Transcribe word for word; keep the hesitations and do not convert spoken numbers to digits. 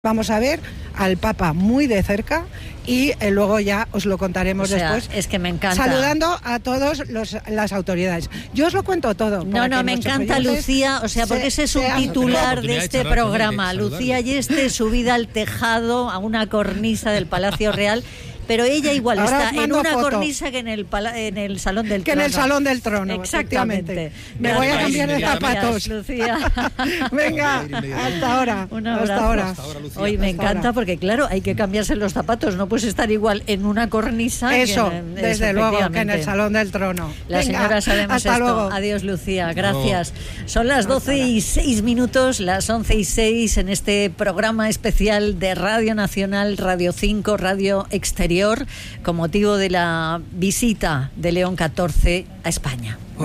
Vamos a ver al Papa muy de cerca y eh, luego ya os lo contaremos o sea, después. Es que me encanta. Saludando a todas las autoridades. Yo os lo cuento todo. No, no, me encanta Lucía, o sea, porque ese es un titular de este programa. Lucía Ayeste subida al tejado, a una cornisa del Palacio Real. Pero ella igual Ahora está en una foto. cornisa que en el pala- en el Salón del que Trono. Que en el Salón del Trono, exactamente. Me Gracias. Voy a cambiar de zapatos. Lucía. Venga, hasta ahora. Un hasta ahora. Hasta ahora Hoy me hasta encanta ahora. Porque, claro, hay que cambiarse los zapatos. No puedes estar igual en una cornisa. Eso, que en, desde luego, que en el Salón del Trono. La Venga, señora sabemos hasta esto. Luego. Adiós, Lucía. Gracias. No. Son las doce y seis minutos, las once y seis en este programa especial de Radio Nacional, Radio cinco, Radio Exterior, con motivo de la visita de León catorce a España.